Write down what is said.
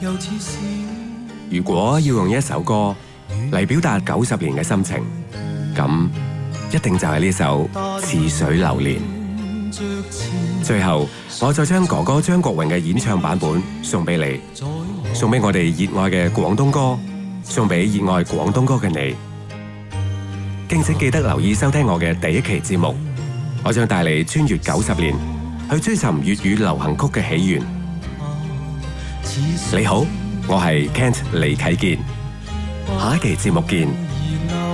如果要用一首歌嚟表達90年嘅心情，咁一定就係呢首《似水流年》。最後，我再將哥哥張國榮嘅演唱版本送俾你，送俾我哋熱愛嘅廣東歌，送俾熱愛廣東歌嘅你。敬請記得留意收聽我嘅第一期節目，我將帶你穿越90年，去追尋粵語流行曲嘅起源。你好，我係 Kent 李啟健，下一期節目見。